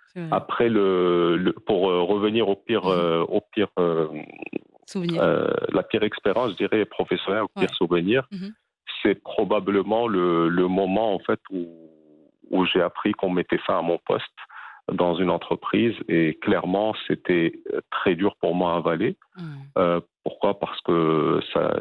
c'est vrai. Après pour revenir Mmh. au pire, Souvenir. la pire expérience, je dirais professionnelle, au pire Ouais. souvenir, Mmh. c'est probablement le moment en fait où j'ai appris qu'on mettait fin à mon poste dans une entreprise et clairement c'était très dur pour moi à avaler. Mmh. Pourquoi? Parce que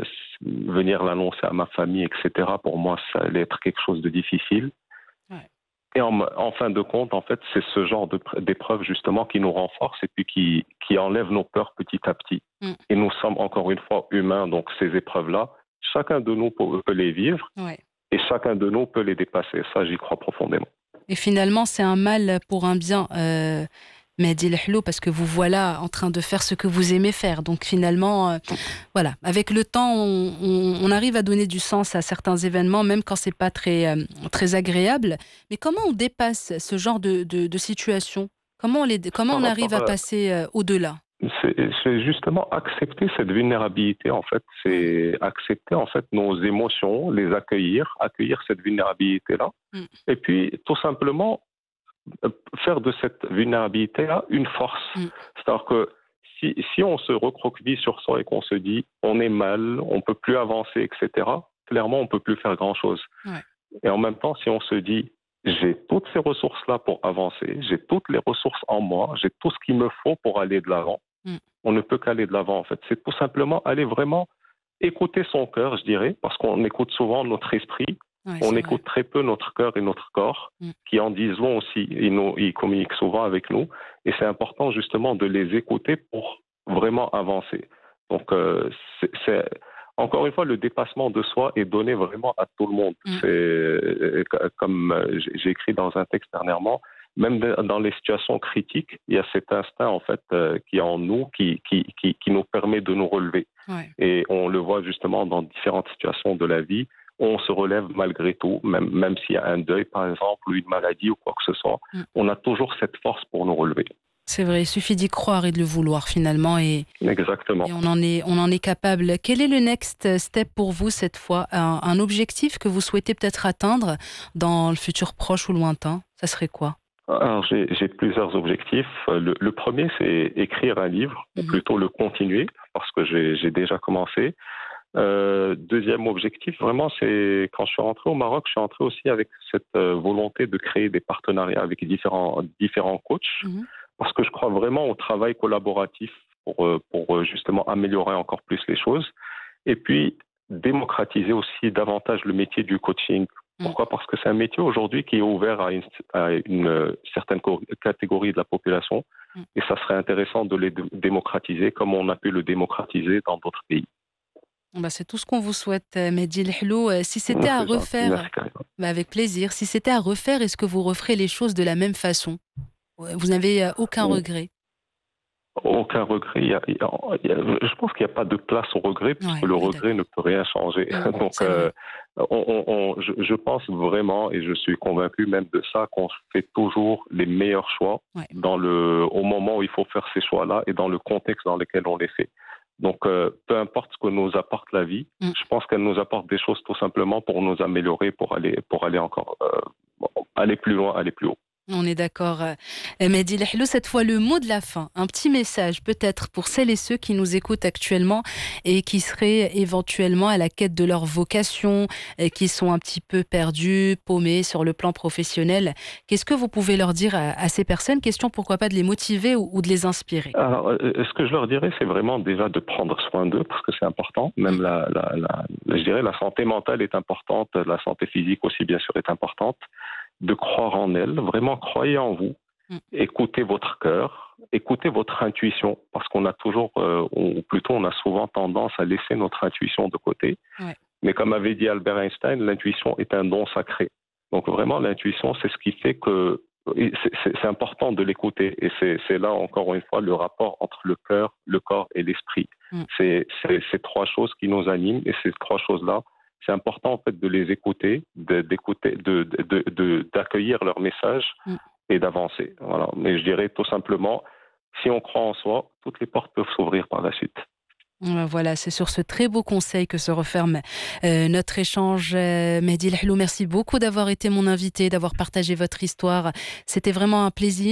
venir l'annoncer à ma famille, etc., pour moi, ça allait être quelque chose de difficile. Ouais. Et en fin de compte, en fait, c'est ce genre d'épreuve justement qui nous renforce et puis qui enlève nos peurs petit à petit. Mmh. Et nous sommes encore une fois humains, donc ces épreuves-là, chacun de nous peut les vivre Ouais. et chacun de nous peut les dépasser. Ça, j'y crois profondément. Et finalement, c'est un mal pour un bien, Mehdi Lehlo, parce que vous voilà en train de faire ce que vous aimez faire. Donc finalement, voilà, avec le temps, on arrive à donner du sens à certains événements, même quand c'est pas très agréable. Mais comment on dépasse ce genre de situation? Comment Par on arrive rapport à à, passer au-delà? c'est justement accepter cette vulnérabilité, en fait. Ouais. C'est accepter, en fait, nos émotions, les accueillir cette vulnérabilité-là. Mm. Et puis, tout simplement, euh, faire de cette vulnérabilité-là une force. Mm. C'est-à-dire que si on se recroqueville sur soi et qu'on se dit on est mal, on peut plus avancer, etc., clairement, on peut plus faire grand-chose. Ouais. Et en même temps, si on se dit j'ai toutes ces ressources-là pour avancer, j'ai toutes les ressources en moi, j'ai tout ce qu'il me faut pour aller de l'avant, Mm. on ne peut qu'aller de l'avant, en fait. C'est tout simplement aller vraiment écouter son cœur, je dirais, parce qu'on écoute souvent notre esprit, Ouais, on c'est vrai. écoute très peu notre cœur et notre corps, Mm. qui en disent long aussi. Ils communiquent souvent avec nous, et c'est important justement de les écouter pour vraiment avancer. Donc, encore une fois, le dépassement de soi est donné vraiment à tout le monde. Mm. Comme j'ai écrit dans un texte dernièrement, même dans les situations critiques, il y a cet instinct en fait qui est en nous, qui nous permet de nous relever. Ouais. Et on le voit justement dans différentes situations de la vie. On se relève malgré tout, même s'il y a un deuil par exemple, ou une maladie ou quoi que ce soit. Mm. On a toujours cette force pour nous relever. C'est vrai, il suffit d'y croire et de le vouloir finalement. Et Exactement. on en est capable. Quel est le next step pour vous cette fois? Un objectif que vous souhaitez peut-être atteindre dans le futur proche ou lointain? Ça serait quoi? Alors, j'ai plusieurs objectifs. Le premier, c'est écrire un livre, ou Mhm. plutôt le continuer, parce que j'ai déjà commencé. Deuxième objectif, vraiment, c'est quand je suis rentré au Maroc, je suis rentré aussi avec cette volonté de créer des partenariats avec différents coachs, Mhm. parce que je crois vraiment au travail collaboratif pour justement améliorer encore plus les choses. Et puis, démocratiser aussi davantage le métier du coaching. Mm. Pourquoi? Parce que c'est un métier aujourd'hui qui est ouvert à une certaine catégorie de la population. Mm. Et ça serait intéressant de les démocratiser comme on a pu le démocratiser dans d'autres pays. Bah, c'est tout ce qu'on vous souhaite, Mehdi Lhelou. Si c'était à C'est gentil. refaire, Merci, Karim. bah, avec plaisir. Si c'était à refaire, est-ce que vous referez les choses de la même façon? Ouais, vous n'avez aucun regret? Aucun regret. Je pense qu'il n'y a pas de place au regret, puisque Ouais, le on est regret ne d'accord. peut rien changer. Mm. Donc, C'est vrai. je pense vraiment, et je suis convaincu même de ça, qu'on fait toujours les meilleurs choix Ouais. au moment où il faut faire ces choix-là et dans le contexte dans lequel on les fait. Donc, peu importe ce que nous apporte la vie, Mm. je pense qu'elle nous apporte des choses tout simplement pour nous améliorer, pour aller encore, aller plus loin, aller plus haut. On est d'accord. Mehdi Lehlou, cette fois le mot de la fin, un petit message peut-être pour celles et ceux qui nous écoutent actuellement et qui seraient éventuellement à la quête de leur vocation, et qui sont un petit peu perdus, paumés sur le plan professionnel. Qu'est-ce que vous pouvez leur dire à ces personnes? Question pourquoi pas de les motiver ou de les inspirer. Alors, ce que je leur dirais, c'est vraiment déjà de prendre soin d'eux, parce que c'est important. Mm. Même je dirais, la santé mentale est importante, la santé physique aussi, bien sûr, est importante. De croire en elle, vraiment croyez en vous, Mm. écoutez votre cœur, écoutez votre intuition, parce qu'on a toujours, ou plutôt on a souvent tendance à laisser notre intuition de côté. Ouais. Mais comme avait dit Albert Einstein, l'intuition est un don sacré. Donc vraiment, l'intuition, c'est ce qui fait que c'est important de l'écouter. Et c'est là, encore une fois, le rapport entre le cœur, le corps et l'esprit. Mm. C'est ces trois choses qui nous animent. Et ces trois choses-là, c'est important en fait de les écouter, d'accueillir leur message Mm. et d'avancer. Voilà. Mais je dirais tout simplement, si on croit en soi, toutes les portes peuvent s'ouvrir par la suite. Voilà, c'est sur ce très beau conseil que se referme notre échange. Mehdi Lehlou, merci beaucoup d'avoir été mon invité, d'avoir partagé votre histoire. C'était vraiment un plaisir.